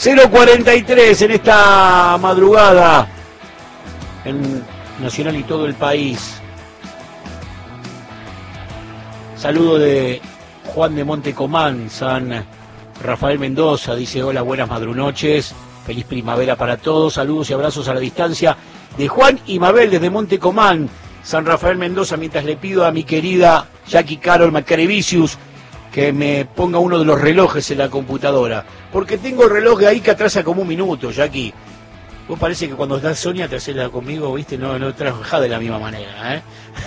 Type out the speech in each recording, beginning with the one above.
0:43 en esta madrugada en Nacional y todo el país. Saludo de Juan de Montecomán, San Rafael Mendoza, dice hola, buenas madrunoches, feliz primavera para todos, saludos y abrazos a la distancia de Juan y Mabel desde Montecomán, San Rafael Mendoza, mientras le pido a mi querida Jackie Carol Macarevicius que me ponga uno de los relojes en la computadora, porque tengo el reloj de ahí que atrasa como un minuto, Jackie. Vos parece que cuando estás Sonia te haces la conmigo, viste, no trabajás de la misma manera, ¿eh?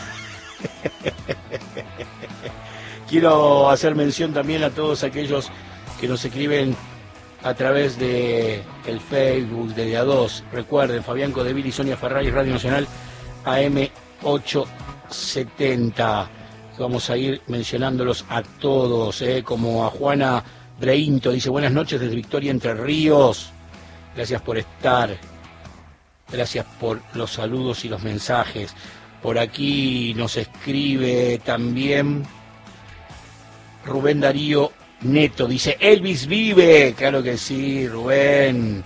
Quiero hacer mención también a todos aquellos que nos escriben a través de el Facebook de A2. Recuerden, Fabián Codevil y Sonia Ferrari, Radio Nacional AM 870. Vamos a ir mencionándolos a todos, como a Juana Breinto, dice buenas noches desde Victoria, Entre Ríos. Gracias por estar, gracias por los saludos y los mensajes. Por aquí nos escribe también Rubén Darío Neto, dice Elvis vive, claro que sí, Rubén.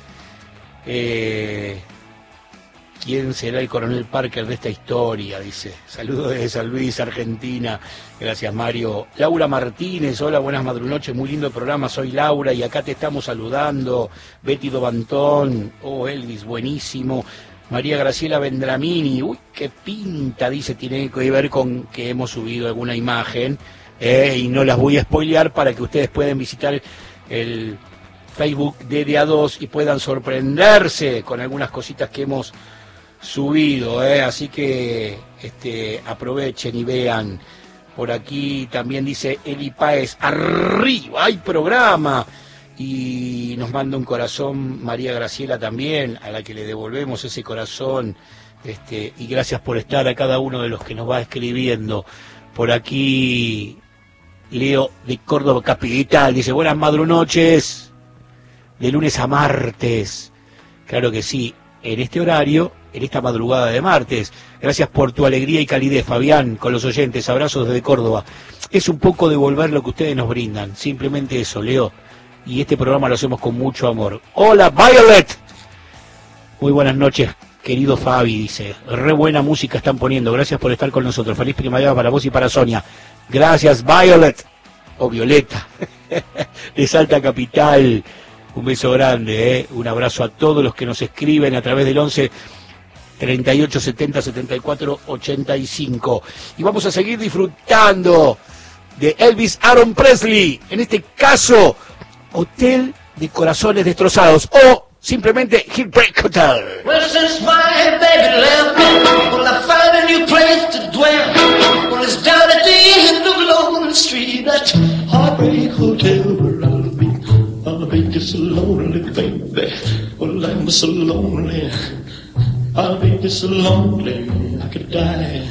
¿Quién será el coronel Parker de esta historia? Dice, saludos desde San Luis, Argentina, gracias Mario. Laura Martínez, hola, buenas madrunoches, muy lindo programa, soy Laura y acá te estamos saludando. Betty Dobantón, oh Elvis, buenísimo. María Graciela Vendramini, uy, qué pinta, dice, tiene que ver con que hemos subido alguna imagen, y no las voy a spoilear para que ustedes puedan visitar el Facebook de A2 y puedan sorprenderse con algunas cositas que hemos subido, así que aprovechen y vean. Por aquí también dice Eli Páez, arriba, hay programa, y nos manda un corazón María Graciela también, a la que le devolvemos ese corazón, y gracias por estar a cada uno de los que nos va escribiendo. Por aquí Leo de Córdoba Capital dice buenas madrunoches, de lunes a martes, claro que sí, en este horario, en esta madrugada de martes. Gracias por tu alegría y calidez, Fabián, con los oyentes, abrazos desde Córdoba. Es un poco devolver lo que ustedes nos brindan, simplemente eso, Leo, y este programa lo hacemos con mucho amor. Hola, Violet, muy buenas noches, querido Fabi, dice, re buena música están poniendo, gracias por estar con nosotros, feliz primavera para vos y para Sonia. Gracias, Violet, o Violeta, de Salta Capital. Un beso grande, un abrazo a todos los que nos escriben a través del 11 38 70 74 85. Y vamos a seguir disfrutando de Elvis Aaron Presley, en este caso, Hotel de Corazones Destrozados, o simplemente Heartbreak Hotel. Well, since my baby left, well, I found a new place to dwell. Well, it's down at the end of Lonely Street, that Heartbreak Hotel where I'll be. I'll be just so lonely, baby. Well, I'm so lonely. I'll be just so lonely, I could die.